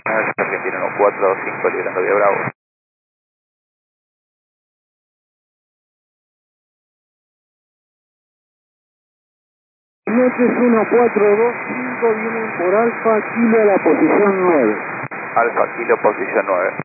Argentina 1425 librando vía Bravo. Jinetes 1425 vienen por Alfa Kilo a la posición 9. Alfa Kilo, posición 9.